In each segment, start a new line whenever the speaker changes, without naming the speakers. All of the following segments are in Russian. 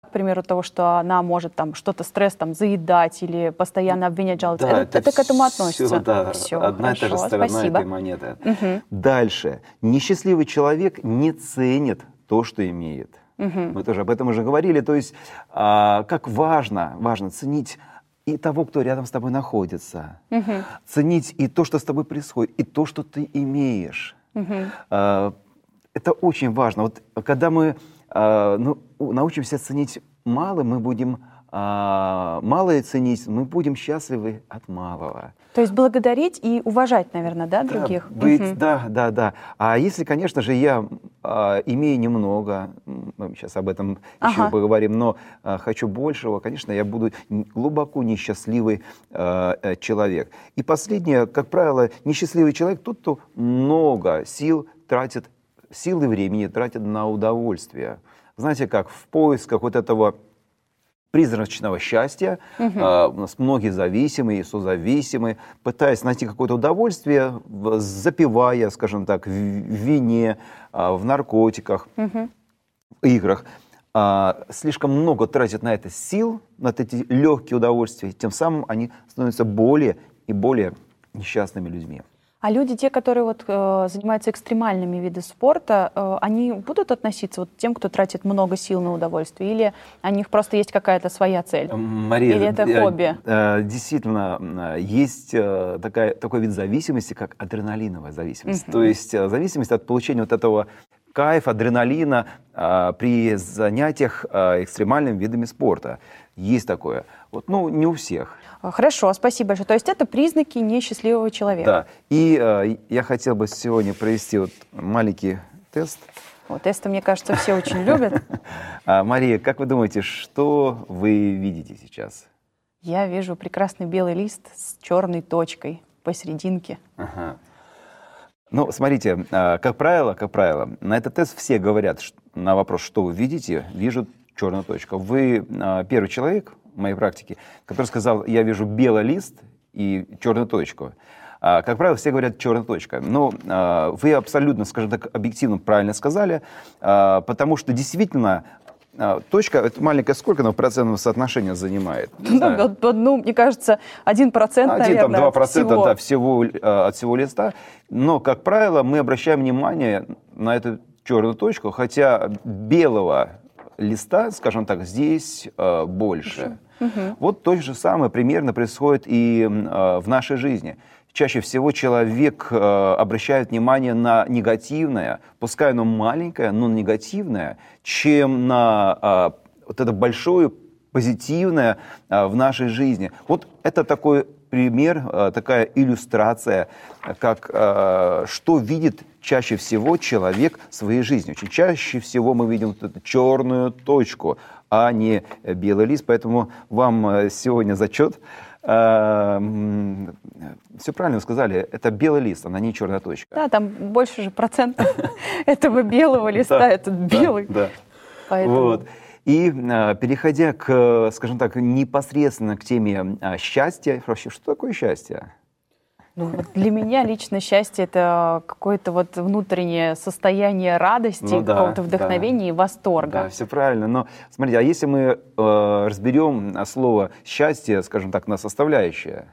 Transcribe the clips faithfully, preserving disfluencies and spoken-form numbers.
к примеру, того, что она может там что-то, стресс там заедать или постоянно обвинять, жаловаться.
Да,
это, это, это к этому относится?
Все, да,
Все,
одна и та же сторона
спасибо.
этой монеты.
Угу.
Дальше. Несчастливый человек не ценит то, что имеет. Угу. Мы тоже об этом уже говорили. То есть, а, как важно, важно ценить и того, кто рядом с тобой находится. Угу. Ценить и то, что с тобой происходит, и то, что ты имеешь. Угу. А, это очень важно. Вот когда мы а, ну, научимся ценить малое, мы будем а, малое ценить, мы будем счастливы от малого.
То есть благодарить и уважать, наверное, да,
Да,
других?
быть,
угу.
да, да, да. А если, конечно же, я а, имею немного, мы сейчас об этом еще
ага.
поговорим, но а, хочу большего, конечно, я буду глубоко несчастливый а, человек. И последнее, как правило, несчастливый человек тот, кто много сил тратит, сил и времени тратит на удовольствие. Знаете, как в поисках вот этого призрачного счастья. Угу. А, у нас многие зависимые, созависимые, пытаясь найти какое-то удовольствие, запивая, скажем так, в вине, в наркотиках, угу. в играх. А, слишком много тратят на это сил, на эти легкие удовольствия, тем самым они становятся более и более несчастными людьми.
А люди, те, которые вот, э, занимаются экстремальными видами спорта, э, они будут относиться вот к тем, кто тратит много сил на удовольствие? Или у них просто есть какая-то своя цель?
Мария,
или это
э,
хобби?
Э, действительно, есть э, такая, такой вид зависимости, как адреналиновая зависимость. Uh-huh. То есть э, зависимость от получения вот этого кайфа, адреналина э, при занятиях э, экстремальными видами спорта. Есть такое. Вот, ну, не у всех.
Хорошо, спасибо большое. То есть это признаки несчастливого человека.
Да. И э, я хотел бы сегодня провести вот маленький тест.
Вот тесты, мне кажется, все очень любят.
Мария, как вы думаете, что вы видите сейчас?
Я вижу прекрасный белый лист с черной точкой посерединке.
Ага. Ну, смотрите, как правило, как правило, на этот тест все говорят на вопрос, что вы видите, вижу черную точку. Вы первый человек в моей практике, который сказал, я вижу белый лист и черную точку. Как правило, все говорят черная точка. Но вы абсолютно, скажем так, объективно правильно сказали, потому что действительно точка, это маленькая, сколько она в процентном соотношении занимает?
Ну, ну, мне кажется, один процент, наверное,
один, два процента
всего.
Да, всего, от всего листа. Но, как правило, мы обращаем внимание на эту черную точку, хотя белого листа, скажем так, здесь э, больше. Угу. Вот то же самое примерно происходит и э, в нашей жизни. Чаще всего человек э, обращает внимание на негативное, пускай оно маленькое, но негативное, чем на э, вот это большое позитивное э, в нашей жизни. Вот это такой пример, э, такая иллюстрация, как э, что видит чаще всего человек в своей жизни. Очень чаще всего мы видим вот эту черную точку, а не белый лист. Поэтому вам сегодня зачет. Все правильно вы сказали, это белый лист, она не черная точка.
Да, там больше же процентов этого белого листа, этот белый.
Вот. И переходя к, скажем так, непосредственно к теме счастья, вообще, что такое счастье?
Ну, вот для меня лично счастье — это какое-то вот внутреннее состояние радости, ну, да, какого-то вдохновения да, и восторга.
Да, все правильно. Но смотрите, а если мы э, разберем слово «счастье», скажем так, на составляющие?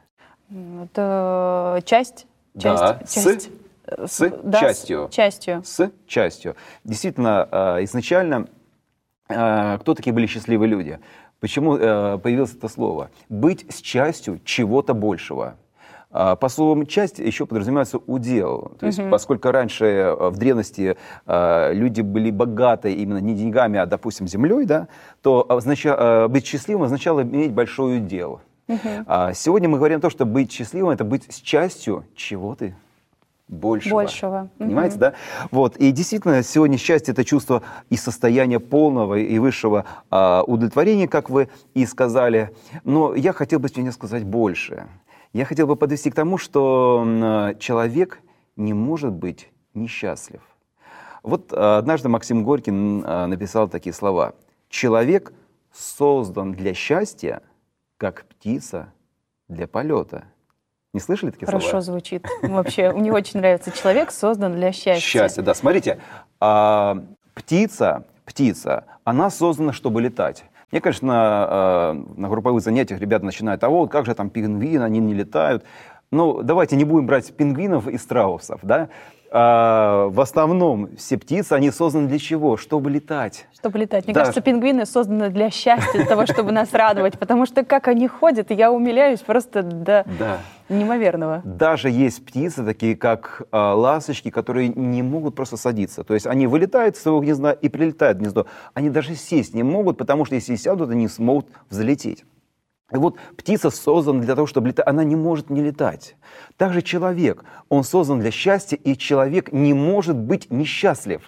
Это часть, часть,
да,
часть.
С, с
да,
частью.
С частью.
С частью. Действительно, э, изначально э, кто такие были счастливые люди? Почему э, появилось это слово? Быть с частью чего-то большего. По словам «часть» еще подразумевается удел. То есть, uh-huh. поскольку раньше в древности люди были богаты именно не деньгами, а, допустим, землей, да, то означало, быть счастливым означало иметь большой удел. Uh-huh. Сегодня мы говорим о том, что быть счастливым — это быть с частью чего-то большего.
Большего.
Понимаете,
uh-huh.
да? Вот. И действительно, сегодня счастье — это чувство и состояние полного и высшего а, удовлетворения, как вы и сказали. Но я хотел бы сегодня сказать больше. Я хотел бы подвести к тому, что человек не может быть несчастлив. Вот однажды Максим Горький написал такие слова. «Человек создан для счастья, как птица для полета». Не слышали такие
Хорошо
слова?
Хорошо звучит. Вообще, мне очень нравится. Человек создан для счастья.
Счастье, да. Смотрите, птица, птица, она создана, чтобы летать. Мне, конечно, на групповых занятиях ребята начинают, а вот как же там пингвины, они не летают. Ну, давайте не будем брать пингвинов и страусов, да? А, в основном все птицы, они созданы для чего? Чтобы летать.
Чтобы летать. Мне
да.
кажется, пингвины созданы для счастья, для того, чтобы нас радовать, потому что как они ходят, я умиляюсь просто до
да.
неимоверного.
Даже есть птицы, такие как а, ласточки, которые не могут просто садиться. То есть они вылетают из своего гнезда и прилетают в гнездо. Они даже сесть не могут, потому что если сядут, они не смогут взлететь. И вот птица создана для того, чтобы летать, она не может не летать. Также человек, он создан для счастья, и человек не может быть несчастлив.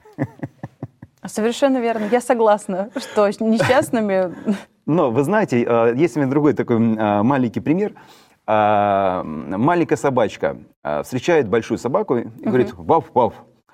Совершенно верно, я согласна, что с несчастными...
Но вы знаете, есть у меня другой такой маленький пример. Маленькая собачка встречает большую собаку и говорит: «Вау-вау».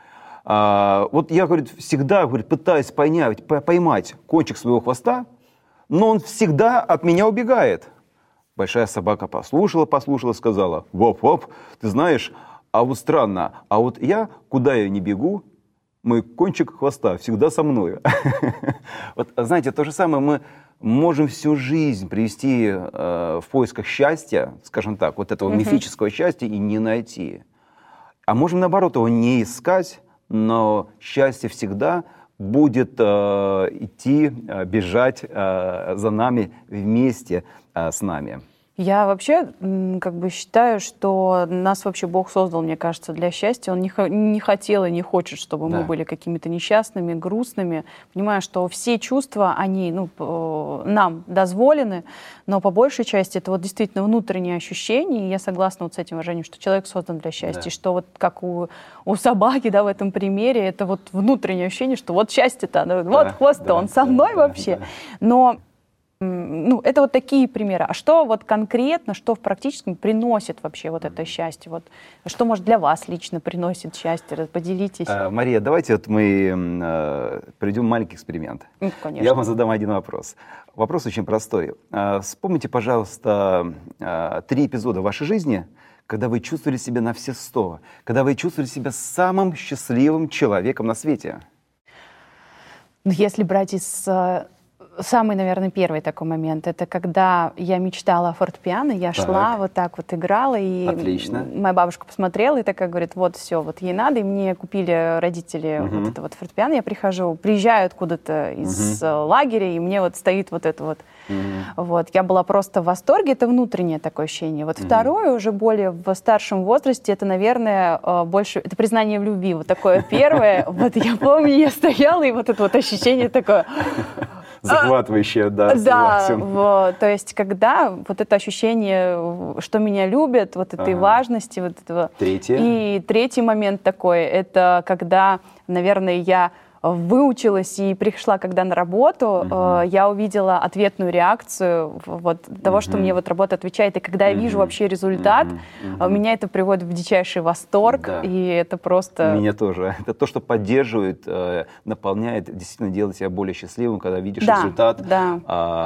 Вот я, говорит, всегда, говорит, пытаюсь понять, поймать кончик своего хвоста, но он всегда от меня убегает. Большая собака послушала, послушала, сказала: «Воп-воп, ты знаешь, а вот странно, а вот я, куда я не бегу, мой кончик хвоста всегда со мной». Вот, знаете, то же самое мы можем всю жизнь привести э, в поисках счастья, скажем так, вот этого мифического счастья и не найти. А можем, наоборот, его не искать, но счастье всегда будет э, идти, э, бежать э, за нами, вместе э, с нами.
Я вообще как бы считаю, что нас вообще Бог создал, мне кажется, для счастья. Он не, не хотел и не хочет, чтобы да. мы были какими-то несчастными, грустными. Понимаю, что все чувства, они ну, нам дозволены, но по большей части это вот действительно внутренние ощущения. И я согласна вот с этим выражением, что человек создан для счастья. Да. И что вот как у, у собаки, да, в этом примере, это вот внутреннее ощущение, что вот счастье-то, да, вот хвост-то, да, он со мной да, вообще. Да. Но ну, это вот такие примеры. А что вот конкретно, что в практическом приносит вообще вот это счастье? Вот, что, может, для вас лично приносит счастье? Поделитесь.
А, Мария, давайте вот мы э, проведем маленький эксперимент.
Ну, конечно.
Я вам задам один вопрос. Вопрос очень простой. А, вспомните, пожалуйста, а, три эпизода вашей жизни, когда вы чувствовали себя на все сто, когда вы чувствовали себя самым счастливым человеком на свете.
Если брать из... Самый, наверное, первый такой момент, это когда я мечтала о фортепиано, я так. шла, вот так вот играла, и
Отлично.
Моя бабушка посмотрела и такая говорит: вот все, вот ей надо, и мне купили родители угу. вот это вот фортепиано, я прихожу, приезжаю откуда-то из угу. лагеря, и мне вот стоит вот это вот. Угу. Вот, я была просто в восторге, это внутреннее такое ощущение. Вот угу. второе, уже более в старшем возрасте, это, наверное, больше, это признание в любви, вот такое первое, вот я помню, я стояла, и вот это вот ощущение такое...
Захватывающее, да.
Да, вот, то есть когда вот это ощущение, что меня любят, вот этой ага. важности, вот этого.
Третье.
И третий момент такой, это когда, наверное, я выучилась и пришла когда на работу, uh-huh. э, я увидела ответную реакцию вот, того, uh-huh. что мне вот работа отвечает. И когда uh-huh. я вижу вообще результат, uh-huh. Uh-huh. меня это приводит в дичайший восторг. Да. И это просто...
Меня тоже. Это то, что поддерживает, э, наполняет, действительно делает тебя более счастливым, когда видишь
да,
результат
да.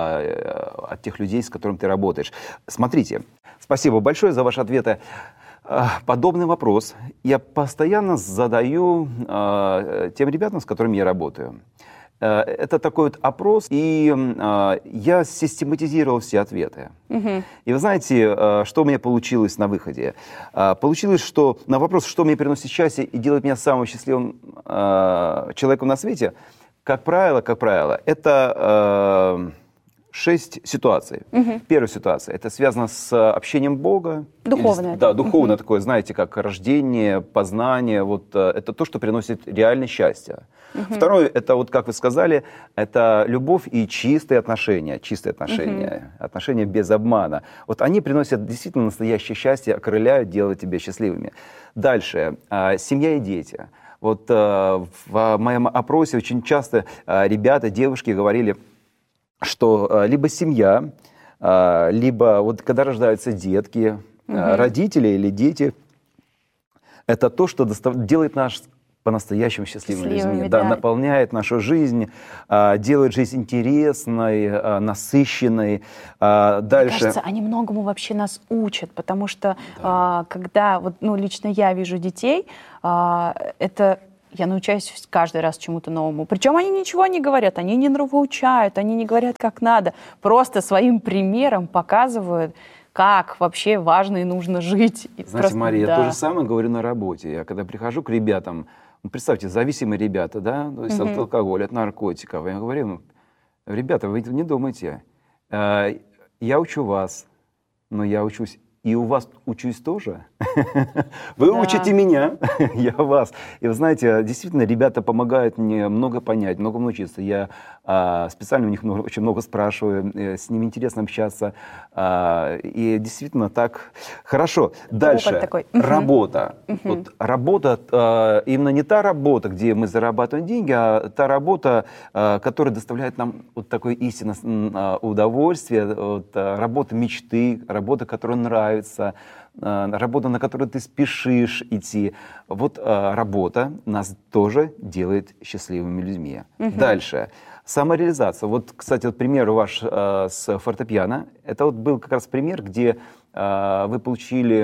э, от тех людей, с которыми ты работаешь. Смотрите, спасибо большое за ваши ответы. Подобный вопрос я постоянно задаю э, тем ребятам, с которыми я работаю. Э, это такой вот опрос, и э, я систематизировал все ответы. Uh-huh. И вы знаете, э, что у меня получилось на выходе? Э, получилось, что на вопрос, что мне приносит счастье и делает меня самым счастливым э, человеком на свете, как правило, как правило, это... Э, Шесть ситуаций. Угу. Первая ситуация, это связано с общением Бога.
Духовное.
Или, да, духовное
угу.
такое, знаете, как рождение, познание. Вот, это то, что приносит реальное счастье. Угу. Второе, это вот, как вы сказали, это любовь и чистые отношения. Чистые отношения, угу. отношения без обмана. Вот они приносят действительно настоящее счастье, окрыляют, делают тебя счастливыми. Дальше, семья и дети. Вот в моем опросе очень часто ребята, девушки говорили, что либо семья, либо вот когда рождаются детки, угу. родители или дети, это то, что достав... делает нас по-настоящему счастливыми, счастливыми людьми, да, да. наполняет нашу жизнь, делает жизнь интересной, насыщенной. Дальше...
Мне кажется, они многому вообще нас учат, потому что да. когда вот, ну, лично я вижу детей, это... я научаюсь каждый раз чему-то новому. Причем они ничего не говорят, они не нравоучают, они не говорят, как надо. Просто своим примером показывают, как вообще важно и нужно жить.
Знаете,
Просто,
Мария,
да.
я то же самое говорю на работе. Я когда прихожу к ребятам, ну, представьте, зависимые ребята, да, то есть mm-hmm. от алкоголя, от наркотиков. Я говорю, ну, ребята, вы не думайте, я учу вас, но я учусь и у вас учусь тоже. Вы да. учите меня, я вас. И вы знаете, действительно, ребята помогают мне много понять, много научиться. Я а, специально у них много, очень много спрашиваю, с ними интересно общаться. А, и действительно так хорошо. Дальше. Такой. Работа. Угу. Вот, работа, а, именно не та работа, где мы зарабатываем деньги, а та работа, а, которая доставляет нам вот такое истинное удовольствие, вот, работа мечты, работа, которая нравится. Работа, на которую ты спешишь идти. Вот а, работа нас тоже делает счастливыми людьми. Угу. Дальше. Самореализация. Вот, кстати, вот пример ваш а, с фортепиано. Это вот был как раз пример, где а, вы получили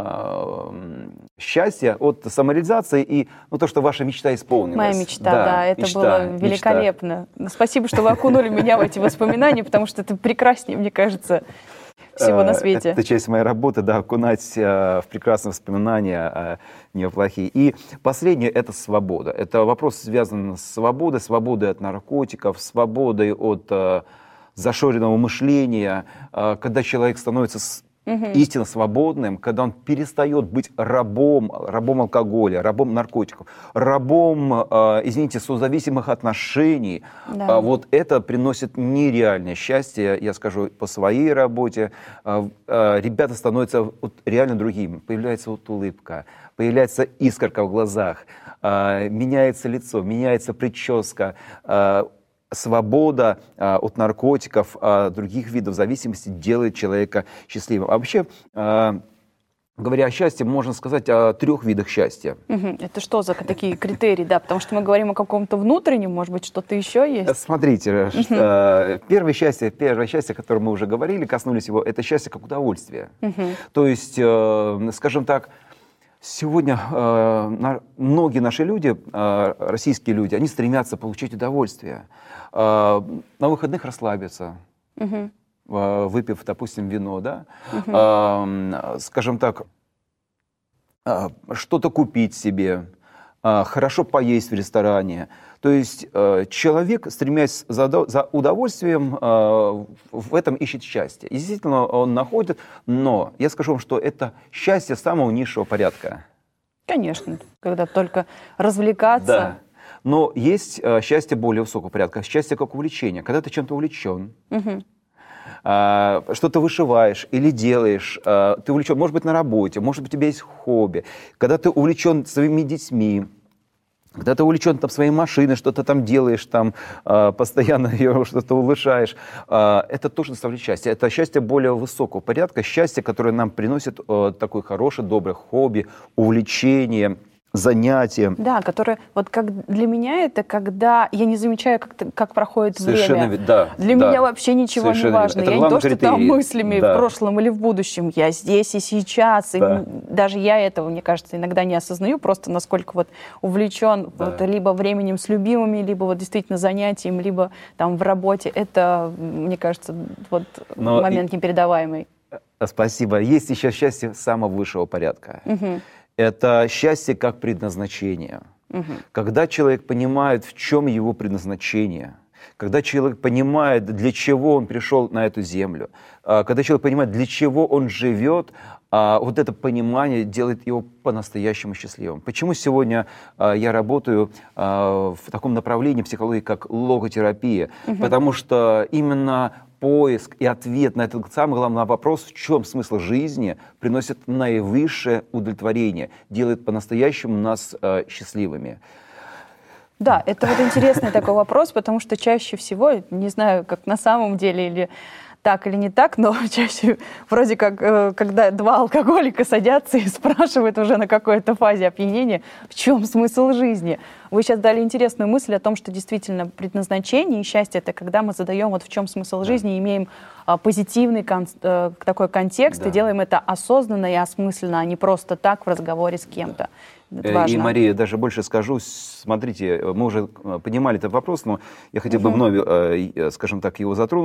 а, счастье от самореализации и ну, то, что ваша мечта исполнилась.
Моя мечта, да, да это мечта, было великолепно. Мечта. Спасибо, что вы окунули меня в эти воспоминания, потому что это прекраснее, мне кажется, всего на свете.
Это часть моей работы, да, окунать э, в прекрасные воспоминания, э, не в плохие. И последнее – это свобода. Это вопрос связан с свободой, свободой от наркотиков, свободой от э, зашоренного мышления, э, когда человек становится с, угу. истинно свободным, когда он перестает быть рабом, рабом алкоголя, рабом наркотиков, рабом, э, извините, созависимых отношений. Да. А вот это приносит нереальное счастье, я скажу, по своей работе. Э, э, ребята становятся вот реально другими. Появляется вот улыбка, появляется искорка в глазах, э, меняется лицо, меняется прическа, э, свобода а, от наркотиков, а, других видов зависимости делает человека счастливым. А вообще, а, говоря о счастье, можно сказать о трех видах счастья.
Угу. Это что за такие критерии? Да, потому что мы говорим о каком-то внутреннем, может быть, что-то еще есть?
Смотрите, угу. что, первое счастье, первое счастье, о котором мы уже говорили, коснулись его, это счастье как удовольствие. Угу. То есть, э, скажем так, сегодня э, на, многие наши люди, э, российские люди, они стремятся получить удовольствие. Э, на выходных расслабиться, uh-huh. э, выпив, допустим, вино, да? uh-huh. э, скажем так, э, что-то купить себе, э, хорошо поесть в ресторане. То есть э, человек, стремясь за, за удовольствием, э, в этом ищет счастье. И действительно он находит, но я скажу вам, что это счастье самого низшего порядка.
Конечно, когда только развлекаться.
Да. Но есть э, счастье более высокого порядка, счастье как увлечение. Когда ты чем-то увлечен, угу. э, что-то вышиваешь или делаешь, э, ты увлечен, может быть, на работе, может быть, у тебя есть хобби. Когда ты увлечен своими детьми, когда ты увлечен там, своей машиной, что-то там делаешь, там, э, постоянно ее что-то улучшаешь, э, это тоже доставляет счастье. Это счастье более высокого порядка, счастье, которое нам приносит э, такое хорошее, доброе хобби, увлечение, занятия.
Да, которые, вот как для меня это, когда я не замечаю, как, как проходит
Совершенно
время.
Да,
для
да.
меня вообще ничего
Совершенно
не важно. Я не то, что там мыслями да. в прошлом или в будущем. Я здесь и сейчас. Да. И даже я этого, мне кажется, иногда не осознаю, просто насколько вот увлечен да. вот, либо временем с любимыми, либо вот действительно занятием, либо там в работе. Это, мне кажется, вот Но момент и... непередаваемый.
Спасибо. Есть еще счастье самого высшего порядка. Угу. Это счастье как предназначение. Угу. Когда человек понимает, в чем его предназначение, когда человек понимает, для чего он пришел на эту землю, когда человек понимает, для чего он живет, вот это понимание делает его по-настоящему счастливым. Почему сегодня я работаю в таком направлении психологии, как логотерапия? Угу. Потому что именно поиск и ответ на этот самый главный вопрос, в чем смысл жизни, приносит наивысшее удовлетворение, делает по-настоящему нас э, счастливыми.
Да, это вот интересный такой вопрос, потому что чаще всего, не знаю, как на самом деле или так или не так, но чаще вроде как, э, когда два алкоголика садятся и спрашивают уже на какой-то фазе опьянения, в чем смысл жизни. Вы сейчас дали интересную мысль о том, что действительно предназначение и счастье — это когда мы задаем вот в чем смысл жизни, имеем а, позитивный кон э, такой контекст, да. и делаем это осознанно и осмысленно, а не просто так в разговоре с кем-то. Это важно.
И, Мария, даже больше скажу, смотрите, мы уже поднимали этот вопрос, но я хотел бы вновь, скажем так, его затронуть.